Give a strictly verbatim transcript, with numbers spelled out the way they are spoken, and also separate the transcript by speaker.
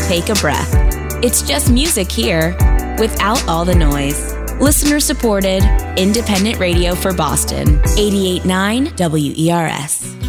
Speaker 1: take a breath. It's just music here, without all the noise. Listener-supported, independent radio for Boston. eighty-eight point nine W E R S.